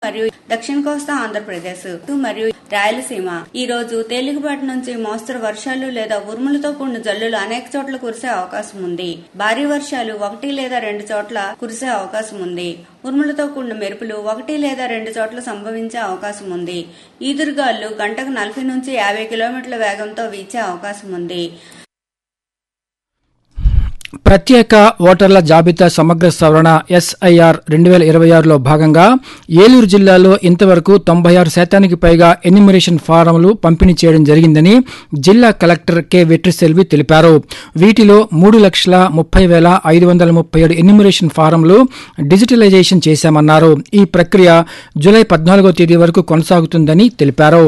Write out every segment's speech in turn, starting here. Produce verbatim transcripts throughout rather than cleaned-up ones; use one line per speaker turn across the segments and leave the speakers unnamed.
మరియు దక్షిణ కోస్తా ఆంధ్రప్రదేశ్ మరియు రాయలసీమ ఈ రోజు తేలికపాటి నుంచి మోస్తరు వర్షాలు లేదా ఉరుములతో కూడిన జల్లులు అనేక చోట్ల కురిసే అవకాశం ఉంది. భారీ వర్షాలు ఒకటి లేదా రెండు చోట్ల కురిసే అవకాశం ఉంది. ఉరుములతో కూడిన మెరుపులు ఒకటి లేదా రెండు చోట్ల సంభవించే అవకాశం ఉంది. ఈదురుగాలు గంటకు నలభై నుంచి యాభై కిలోమీటర్ల వేగంతో వీచే అవకాశం ఉంది.
ప్రత్యేక ఓటర్ల జాబితా సమగ్ర సవరణ ఎస్ఐఆర్ రెండు వేల ఇరవై ఆరులో భాగంగా ఏలూరు జిల్లాలో ఇంతవరకు తొంభై ఆరు శాతానికి పైగా ఎన్యూమరేషన్ ఫారంలు పంపిణీ చేయడం జరిగిందని జిల్లా కలెక్టర్ కె వెట్రిసెల్వి తెలిపారు. వీటిలో మూడు లక్షల ముప్పై వేల ఐదు వందల ముప్పై ఏడు ఎన్యూమరేషన్ ఫారంలు డిజిటలైజేషన్ చేశామన్నారు. ఈ ప్రక్రియ జూలై పద్నాలుగో తేదీ వరకు కొనసాగుతుందని తెలిపారు.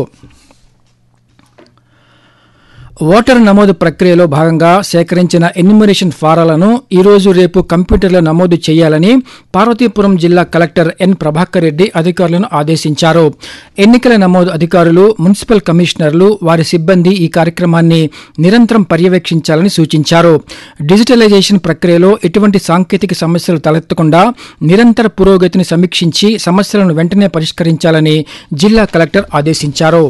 ఓటరు నమోదు ప్రక్రియలో భాగంగా సేకరించిన ఎన్యూమరేషన్ ఫారాలను ఈరోజు రేపు కంప్యూటర్లో నమోదు చేయాలని పార్వతీపురం జిల్లా కలెక్టర్ ఎన్ ప్రభాకర్ రెడ్డి అధికారులను ఆదేశించారు. ఎన్నికల నమోదు అధికారులు, మున్సిపల్ కమిషనర్లు, వారి సిబ్బంది ఈ కార్యక్రమాన్ని నిరంతరం పర్యవేక్షించాలని సూచించారు. డిజిటలైజేషన్ ప్రక్రియలో ఎటువంటి సాంకేతిక సమస్యలు తలెత్తకుండా నిరంతర పురోగతిని సమీక్షించి సమస్యలను వెంటనే పరిష్కరించాలని జిల్లా కలెక్టర్ ఆదేశించారు.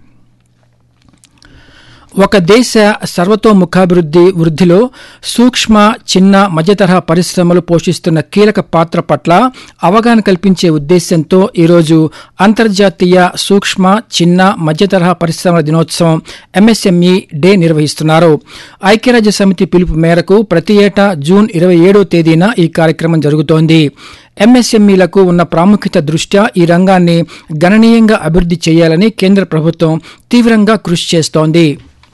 ఒక దేశ సర్వతోముఖాభివృద్ధి వృద్ధిలో సూక్ష్మ, చిన్న, మధ్యతరహా పరిశ్రమలు పోషిస్తున్న కీలక పాత్ర పట్ల అవగాహన కల్పించే ఉద్దేశ్యంతో ఈరోజు అంతర్జాతీయ సూక్ష్మ, చిన్న, మధ్యతరహా పరిశ్రమల దినోత్సవం ఎంఎస్ఎంఈ డే నిర్వహిస్తున్నారు. ఐక్యరాజ్య సమితి పిలుపు మేరకు ప్రతి ఏటా జూన్ ఇరవై ఏడో తేదీన ఈ కార్యక్రమం జరుగుతోంది. ఎంఎస్ఎంఈలకు ఉన్న ప్రాముఖ్యత దృష్ట్యా ఈ రంగాన్ని గణనీయంగా అభివృద్ధి చేయాలని కేంద్ర ప్రభుత్వం తీవ్రంగా కృషి చేస్తోంది.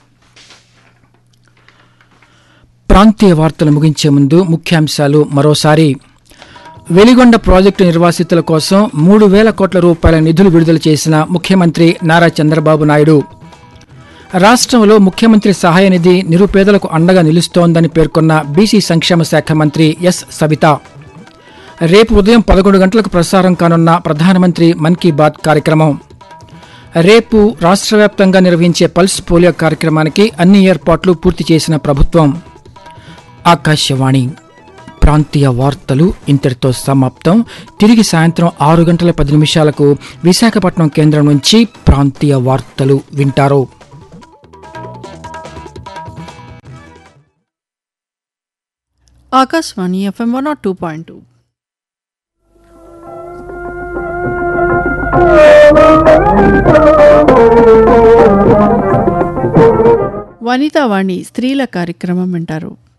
ప్రాంతీయ వార్తలు ముగించే ముందు ముఖ్యాంశాలు మరోసారి. వెలిగొండ ప్రాజెక్టు నిర్వాసితుల కోసం మూడు వేల కోట్ల రూపాయల నిధులు విడుదల చేసిన ముఖ్యమంత్రి నారా చంద్రబాబు నాయుడు. రాష్ట్రంలో ముఖ్యమంత్రి సహాయ నిధి నిరుపేదలకు అండగా నిలుస్తోందని పేర్కొన్న బీసీ సంక్షేమ శాఖ మంత్రి ఎస్ సవిత. రేపు ఉదయం పదకొండు గంటలకు ప్రసారం కానున్న ప్రధానమంత్రి మన్ కీ బాత్ కార్యక్రమం. రేపు రాష్ట్ర వ్యాప్తంగా నిర్వహించే పల్స్ పోలియో కార్యక్రమానికి అన్ని ఏర్పాట్లు పూర్తి చేసిన ప్రభుత్వం. ఆకాశవాణి ప్రాంతీయ వార్తలు ఇంతటితో సమాప్తం. తిరిగి సాయంత్రం ఆరు గంటల పది నిమిషాలకు విశాఖపట్నం కేంద్రం నుంచి ప్రాంతీయ వార్తలు వింటారు.
Akashvani FM one not two point two. Vanitha Vani స్త్రీల కార్యక్రమం వింటారు.